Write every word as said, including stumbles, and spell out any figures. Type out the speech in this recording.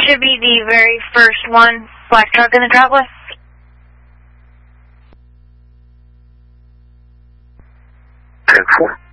should be the very first one, black truck in the driveway. ten four.